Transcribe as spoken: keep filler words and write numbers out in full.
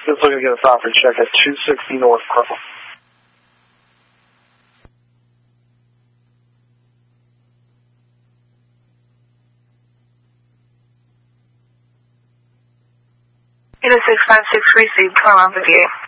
Just looking to get a stop and check at two sixty North Purple. Unit six five six, receive, turn on the gate.